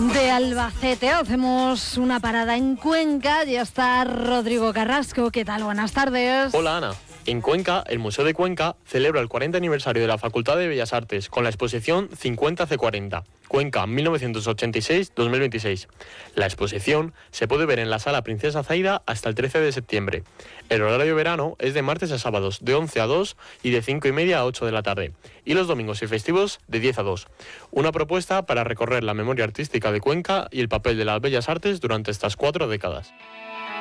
de Albacete. Hacemos una parada en Cuenca. Ya está Rodrigo Carrasco. ¿Qué tal? Buenas tardes. Hola, Ana. En Cuenca, el Museo de Cuenca celebra el 40 aniversario de la Facultad de Bellas Artes con la exposición 50C40, Cuenca 1986-2026. La exposición se puede ver en la Sala Princesa Zaida hasta el 13 de septiembre. El horario verano es de martes a sábados, de 11 a 2 y de 5:30 a 8 de la tarde. Y los domingos y festivos, de 10 a 2. Una propuesta para recorrer la memoria artística de Cuenca y el papel de las bellas artes durante estas 4 décadas.